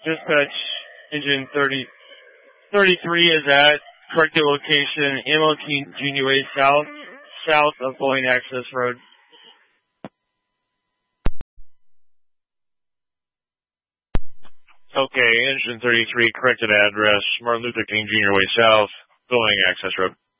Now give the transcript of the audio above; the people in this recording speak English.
Dispatch, engine 33 is at corrected location, MLT Junior Way south of Boeing Access Road. Okay, engine 33, corrected address, Martin Luther King Jr. Way south, Boeing Access Road.